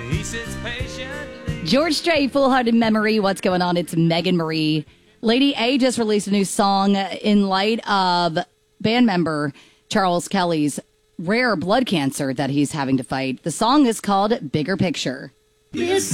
He sits patiently. George Strait, Full Hearted Memory. What's going on? It's Megan Marie. Lady A just released a new song in light of band member Charles Kelly's rare blood cancer that he's having to fight. The song is called Bigger Picture.